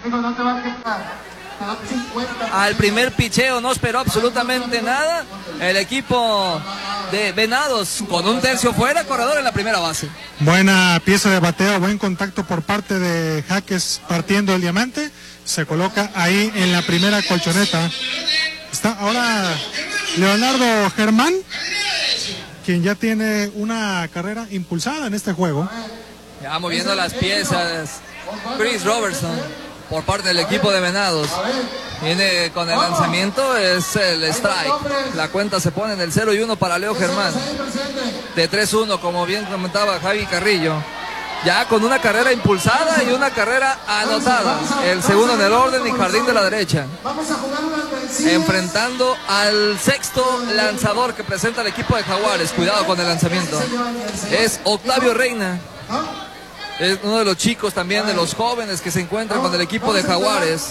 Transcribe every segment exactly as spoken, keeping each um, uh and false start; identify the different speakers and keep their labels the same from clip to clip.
Speaker 1: Al primer picheo no esperó absolutamente nada el equipo de Venados, con un tercio fuera, corredor en la primera base.
Speaker 2: Buena pieza de bateo, buen contacto por parte de Jaques partiendo el diamante. Se coloca ahí en la primera colchoneta. Está ahora Leonardo Germán, quien ya tiene una carrera impulsada en este juego.
Speaker 1: Ya moviendo las piezas Chris Robertson por parte del equipo de Venados. Viene con el lanzamiento, es el strike. La cuenta se pone en el cero y uno para Leo Germán. De tres uno, como bien comentaba Javi Carrillo. Ya con una carrera impulsada y una carrera anotada. El segundo en el orden y Jardín de la derecha. Enfrentando al sexto lanzador que presenta el equipo de Jaguares. Cuidado con el lanzamiento. Es Octavio Reina. Es uno de los chicos también, de los jóvenes que se encuentran con el equipo de Jaguares.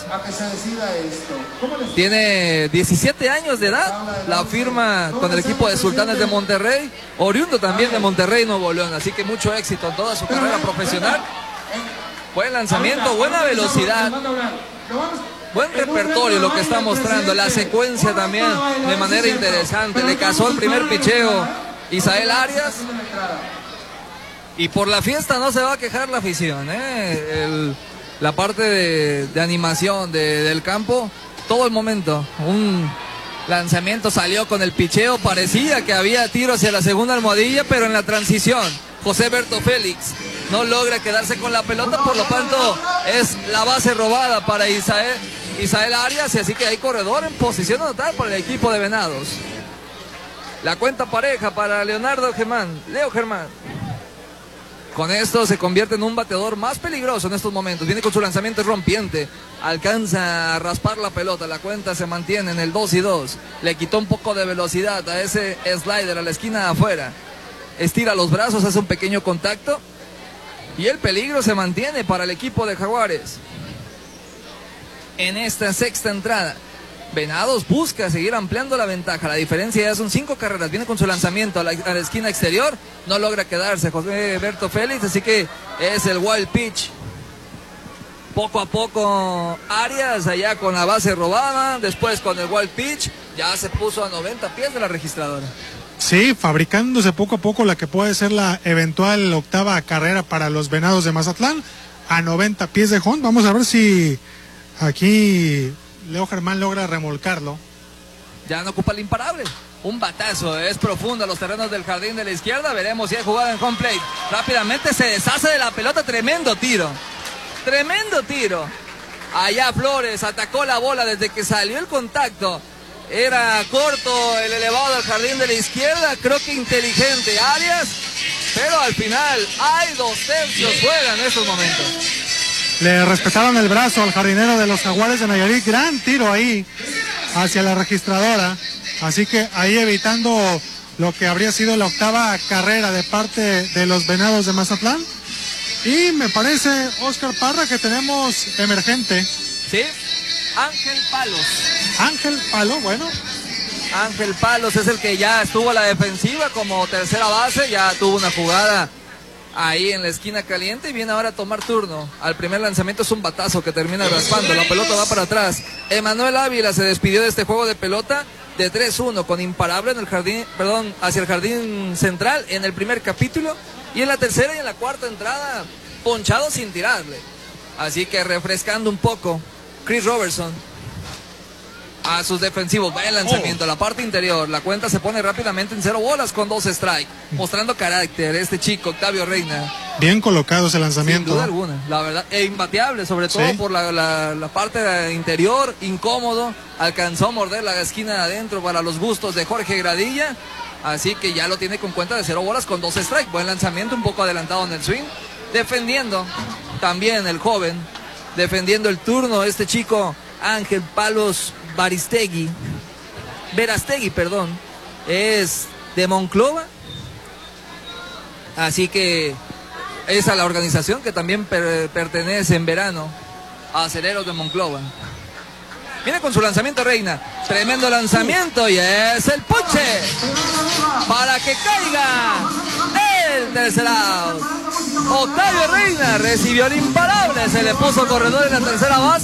Speaker 1: Tiene diecisiete años de edad. La firma con el equipo de Sultanes de Monterrey, oriundo también de Monterrey, Nuevo León. Así que mucho éxito en toda su carrera profesional. Buen lanzamiento, buena velocidad, buen repertorio lo que está mostrando. La secuencia también de manera interesante. Le cazó el primer picheo Isael Arias. Y por la fiesta no se va a quejar la afición, ¿eh? El, la parte de, de animación de, del campo, todo el momento. Un lanzamiento salió con el picheo, parecía que había tiro hacia la segunda almohadilla, pero en la transición, José Berto Félix no logra quedarse con la pelota, por lo tanto es la base robada para Isael, Isael Arias, y así que hay corredor en posición total para el equipo de Venados. La cuenta pareja para Leonardo Germán, Leo Germán. Con esto se convierte en un bateador más peligroso en estos momentos. Viene con su lanzamiento rompiente. Alcanza a raspar la pelota. La cuenta se mantiene en el dos y dos. Le quitó un poco de velocidad a ese slider a la esquina de afuera. Estira los brazos, hace un pequeño contacto. Y el peligro se mantiene para el equipo de Jaguares. En esta sexta entrada, Venados busca seguir ampliando la ventaja. La diferencia ya son cinco carreras. Viene con su lanzamiento a la, a la esquina exterior. No logra quedarse José Berto Félix. Así que es el wild pitch. Poco a poco Arias allá con la base robada. Después con el wild pitch. Ya se puso a noventa pies de la registradora.
Speaker 2: Sí, fabricándose poco a poco la que puede ser la eventual octava carrera para los Venados de Mazatlán. A noventa pies de home. Vamos a ver si aquí Leo Germán logra remolcarlo.
Speaker 1: Ya no ocupa el imparable. Un batazo, es profundo a los terrenos del jardín de la izquierda. Veremos si hay jugada en home plate. Rápidamente se deshace de la pelota. Tremendo tiro. Tremendo tiro. Allá Flores atacó la bola desde que salió el contacto. Era corto el elevado al jardín de la izquierda. Creo que inteligente Arias. Pero al final hay dos tercios fuera en estos momentos.
Speaker 2: Le respetaron el brazo al jardinero de los Jaguares de Nayarit. Gran tiro ahí hacia la registradora. Así que ahí evitando lo que habría sido la octava carrera de parte de los Venados de Mazatlán. Y me parece, Oscar Parra, que tenemos emergente.
Speaker 1: Sí, Ángel Palos.
Speaker 2: Ángel Palo, bueno.
Speaker 1: Ángel Palos es el que ya estuvo a la defensiva como tercera base. Ya tuvo una jugada ahí en la esquina caliente y viene ahora a tomar turno. Al primer lanzamiento es un batazo que termina raspando. La pelota va para atrás. Emanuel Ávila se despidió de este juego de pelota de tres uno con imparable en el jardín, perdón, hacia el jardín central en el primer capítulo. Y en la tercera y en la cuarta entrada, ponchado sin tirarle. Así que refrescando un poco, Chris Robertson a sus defensivos. Va el lanzamiento, oh. La parte interior. La cuenta se pone rápidamente en cero bolas con dos strikes. Mostrando carácter este chico, Octavio Reina.
Speaker 2: Bien colocado ese lanzamiento.
Speaker 1: Sin duda alguna, la verdad. E imbateable, sobre todo sí. por la, la, la parte interior, incómodo. Alcanzó a morder la esquina de adentro para los gustos de Jorge Gradilla. Así que ya lo tiene con cuenta de cero bolas con dos strikes. Buen lanzamiento, un poco adelantado en el swing. Defendiendo también el joven. Defendiendo el turno este chico Ángel Palos Baristegui, Verastegui, perdón, es de Monclova, así que es a la organización que también per pertenece en verano a Aceleros de Monclova. Viene con su lanzamiento Reina, tremendo lanzamiento y es el ponche para que caiga el tercer out. Octavio Reina recibió el imparable, se le puso corredor en la tercera base.